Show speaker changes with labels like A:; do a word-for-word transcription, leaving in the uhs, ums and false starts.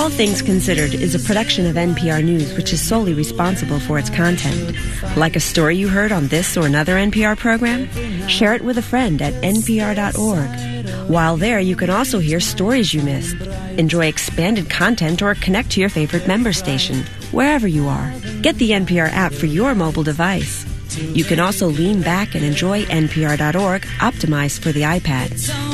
A: All Things Considered is a production of N P R News, which is solely responsible for its content. Like a story you heard on this or another N P R program? Share it with a friend at N P R dot org. While there, you can also hear stories you missed, enjoy expanded content, or connect to your favorite member station, wherever you are. Get the N P R app for your mobile device. You can also lean back and enjoy N P R dot org, optimized for the iPad.